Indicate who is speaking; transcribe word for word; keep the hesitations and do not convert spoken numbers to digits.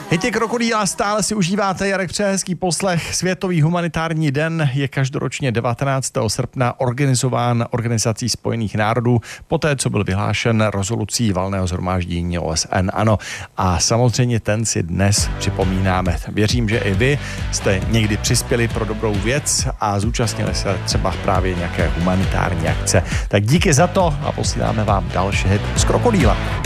Speaker 1: Hity Krokodýla stále si užíváte, Jarek přeje hezký poslech. Světový humanitární den je každoročně devatenáctého srpna organizován Organizací spojených národů, poté co byl vyhlášen rezolucí valného shromáždění O S N. Ano, a samozřejmě ten si dnes připomínáme. Věřím, že i vy jste někdy přispěli pro dobrou věc a zúčastnili se třeba právě nějaké humanitární akce. Tak díky za to a posíláme vám další hit z Krokodýla.